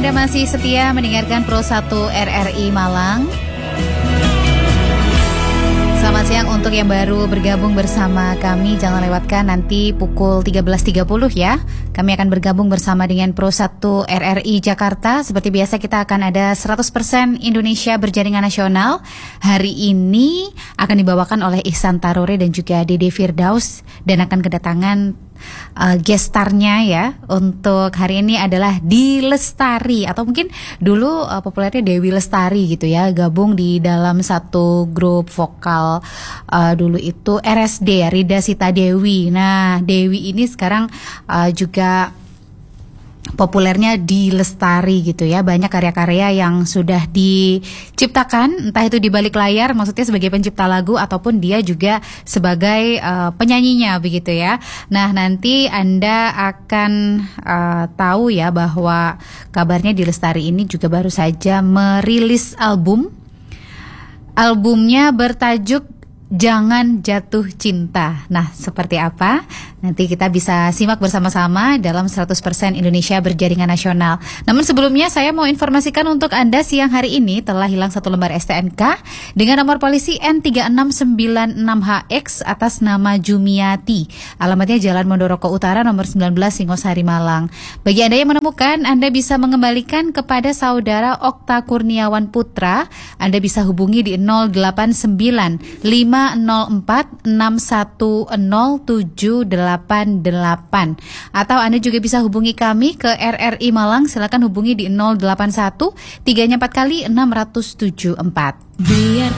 Anda masih setia mendengarkan Pro 1 RRI Malang. Selamat siang untuk yang baru bergabung bersama kami. Jangan lewatkan nanti pukul 13.30 ya. Kami akan bergabung bersama dengan Pro 1 RRI Jakarta. Seperti biasa kita akan ada 100% Indonesia Berjaringan Nasional. Hari ini akan dibawakan oleh Ihsan Tarore dan juga Dede Firdaus. Dan akan kedatangan gestarnya ya. Untuk hari ini adalah Di Lestari, atau mungkin dulu populernya Dewi Lestari gitu ya. Gabung di dalam satu grup vokal dulu itu RSD ya, Rida Sita Dewi. Nah, Dewi ini sekarang juga populernya Di Lestari gitu ya. Banyak karya-karya yang sudah diciptakan, entah itu di balik layar, maksudnya sebagai pencipta lagu ataupun dia juga sebagai penyanyinya begitu ya. Nah, nanti Anda akan tahu ya bahwa kabarnya Di Lestari ini juga baru saja merilis album. Albumnya bertajuk Jangan Jatuh Cinta. Nah, seperti apa? Nanti kita bisa simak bersama-sama dalam 100% Indonesia Berjaringan Nasional. Namun sebelumnya saya mau informasikan untuk Anda siang hari ini telah hilang satu lembar STNK dengan nomor polisi N3696HX atas nama Jumiati. Alamatnya Jalan Mondoroko Utara nomor 19 Singosari Malang. Bagi Anda yang menemukan, Anda bisa mengembalikan kepada saudara Okta Kurniawan Putra. Anda bisa hubungi di 089 504 610 788 atau Anda juga bisa hubungi kami ke RRI Malang. Silakan hubungi di 081 3 4 kali 674.